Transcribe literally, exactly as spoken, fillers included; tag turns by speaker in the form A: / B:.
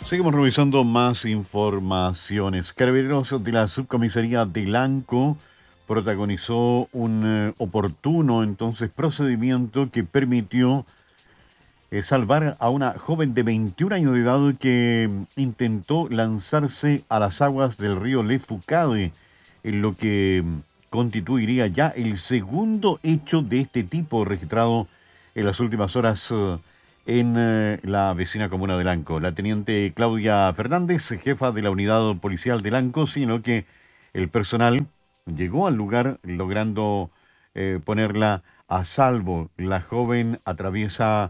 A: Seguimos revisando más informaciones. Carabineros de la subcomisaría de Lanco protagonizó un eh, oportuno entonces procedimiento que permitió eh, salvar a una joven de veintiún años de edad que mm, intentó lanzarse a las aguas del río Lefucade, en lo que mm, constituiría ya el segundo hecho de este tipo registrado en las últimas horas eh, en eh, la vecina comuna de Lanco. La teniente Claudia Fernández, jefa de la unidad policial de Lanco, sino que el personal llegó al lugar logrando eh, ponerla a salvo. La joven atraviesa